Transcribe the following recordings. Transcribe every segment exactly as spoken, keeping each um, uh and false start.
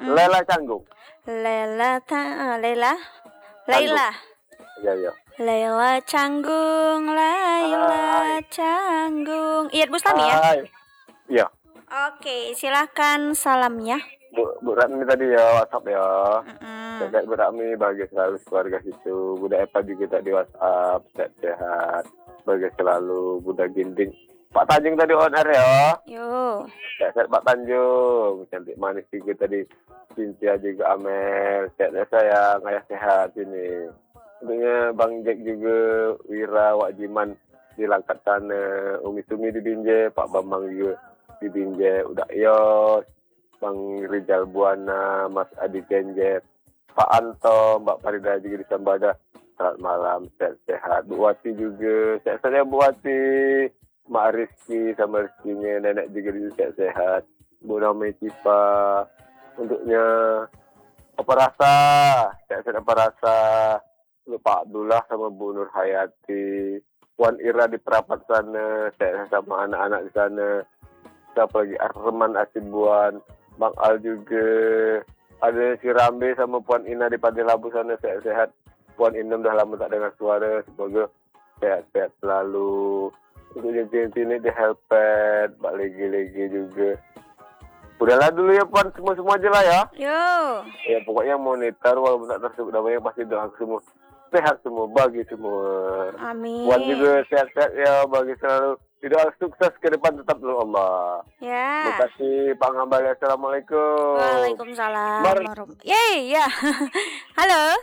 Mm-mm. Lela Canggung. Lela ta Lela Laila. Iya, iya. Laila Canggung, Laila Hai. Canggung. Iyad Bustami ya? Hai. Iya. Oke, silahkan salamnya. Bu, Bu Ratmi tadi ya WhatsApp ya. Mm-mm. Sehat Bu Ratmi, bahagia selalu keluarga situ. Budak Epa juga tadi WhatsApp, sehat-sehat. Bahagia selalu, Budak Ginting. Pak Tanjung tadi on air ya. Yo. Sehat-sehat Pak Tanjung. Cantik manis juga tadi. Cynthia juga Amel. Sehat-sehat sayang, ayah sehat ini. Tentunya Bang Jack juga, Wira, Wak Jiman di Langkat sana. Umi Sumi di Binjai, Pak Bambang juga di Binjai. Udah Yos, Bang Rizal Buana, Mas Adi Genjet, Pak Anto, Mbak Farida juga di Sambada. Selamat malam, sehat-sehat. Bu Wati juga, sehat-sehat ya Bu Wati. Mak Rizky sama Rizkynya, nenek juga di sehat-sehat. Bu Nami Cipa, untuknya apa rasa, sehat-sehat apa rasa. Pak Abdullah sama Bu Nur Hayati, Puan Ira di Perapat sana, sehat sama anak-anak di sana. Siapa lagi? Arman Asibuan, Bang Al juga. Ada si Rambe sama Puan Ina di Pantai Labu sana, sehat-sehat. Puan Ina udah lama tak dengar suara, semoga sehat-sehat selalu. Untuk yang ini di Helpet, Mbak Legi-Legi juga. Udahlah dulu ya Puan, semua-semua aja lah ya. Yo. Ya pokoknya monitor walaupun tak tersebut namanya pasti doa semua. Sehat semua, bagi semua. Amin. Puan juga sehat-sehat ya, bagi selalu. Tidak sukses ke depan tetap dulu Allah. Ya. Terima kasih Pak Ngambali. Assalamualaikum. Waalaikumsalam. Mar- Warum- Yeay, ya. Halo.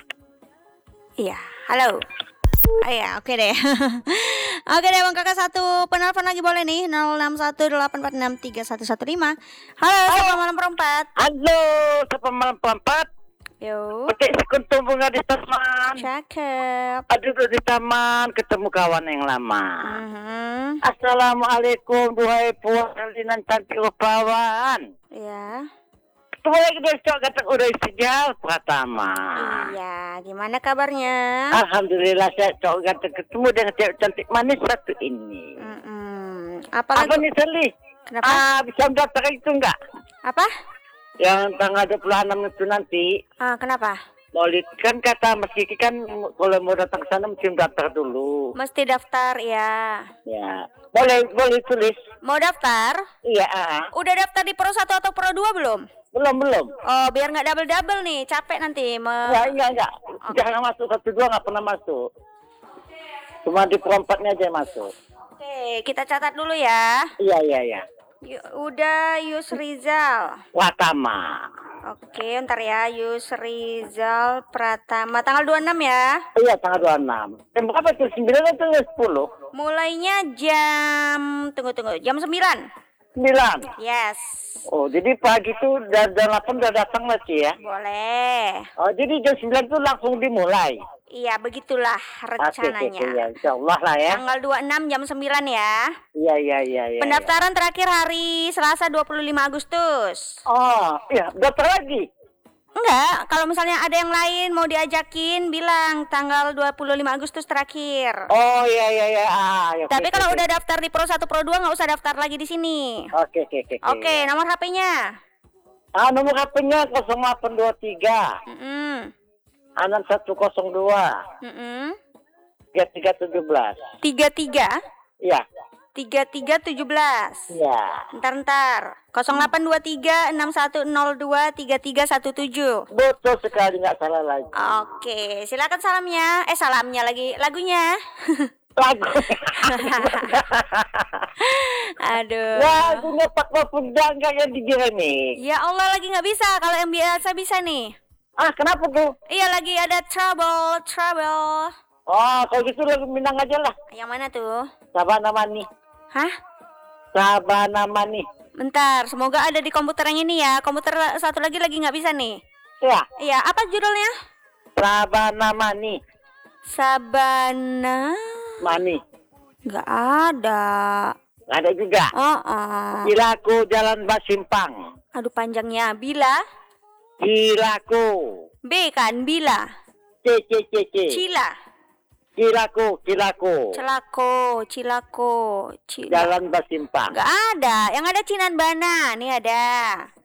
Iya, halo. Ah, ya, oke deh. Oke deh Bang Kakak, satu penelpon lagi boleh nih, nol enam satu delapan empat enam tiga satu satu lima. Halo, selamat malam perempat. Halo, selamat malam perempat. Yo. Petik sekuntum bunga di taman. Cakep. Aduh, duduk di taman ketemu kawan yang lama. Mhm. Assalamualaikum, duhai puan Alinan cantik rupawan. Ya. Ketemu lagi dari cowok ganteng udah sejauh pertama. Iya, gimana kabarnya? Alhamdulillah saya cowok ganteng ketemu dengan cewek cantik manis satu ini. Mm-mm. Apa Apalagi? nih Sally? Kenapa? Ah, bisa mendaftar itu enggak? Apa? Yang tanggal dua puluh enam itu nanti. Ah, kenapa? Boleh kan kata Mas Kiki kan kalau mau datang ke sana mesti daftar dulu. Mesti daftar ya. Ya, boleh boleh tulis. Mau daftar? Iya, ah. Udah daftar di Pro satu atau Pro dua belum? belum belum. Oh, biar nggak double-double nih, capek nanti. Me- Enggak enggak enggak. Jangan masuk satu dua nggak pernah masuk. Cuma di perempatnya aja yang masuk. Oke, kita catat dulu ya. Iya iya iya. Y- udah Yus Rizal. Watama. Oke, ntar ya, Yus Rizal Pratama tanggal dua puluh enam ya. Iya tanggal dua puluh enam. Jam berapa tuh? sembilan atau sepuluh? Mulainya jam tunggu tunggu, jam sembilan. sembilan. Yes. Oh, jadi pagi tuh jam delapan udah datang lagi ya? Boleh. Oh, jadi jam sembilan tuh langsung dimulai. Iya, begitulah rencananya. Oke, oke, ya. Insyaallah lah ya. Tanggal dua puluh enam jam sembilan ya. Iya, iya, iya, iya. Pendaftaran terakhir hari Selasa dua puluh lima Agustus. Oh, iya, daftar lagi. Enggak, kalau misalnya ada yang lain mau diajakin, bilang tanggal dua puluh lima Agustus terakhir. Oh, iya, iya, iya. Ah, ya, Tapi oke, kalau oke. udah daftar di Pro satu Pro dua nggak usah daftar lagi di sini. Oke, oke, oke. Oke, nomor H P-nya. Ah, nomor H P-nya nol delapan dua tiga Mm-mm. enam satu nol dua Mm-mm. tiga tiga tujuh belas. tiga tiga Iya. tiga tiga tujuh belas. Iya. Ntar ntar. nol delapan dua tiga enam satu nol dua tiga tiga satu tujuh. Betul sekali, nggak salah lagi. Oke, silakan salamnya. Eh, salamnya lagi lagunya. Lagu. Aduh. Lagunya Pak Mafunda nggak yang digiremi. Ya Allah, lagi nggak bisa. Kalau yang biasa bisa nih. Ah, kenapa tuh? Iya, lagi ada trouble, trouble. Oh, kalau gitu lagu Minang aja lah. Yang mana tuh? Sabana Mani. Hah? Sabana Mani. Bentar, semoga ada di komputer yang ini ya. Komputer satu lagi lagi nggak bisa nih. Ya, Iya, apa judulnya? Sabana Mani. Sabana. Mani. Nggak ada. Ada juga. Oh, oh. Cilaku Jalan Basimpang. Aduh, panjangnya. Bila. Cilaku. B kan, bila. C C C C. Cila. Cilaku, Cilaku. Celako, Cilako, Cila. Jalan Basimpang. Nggak ada. Yang ada Cinan Bana. Nih ada.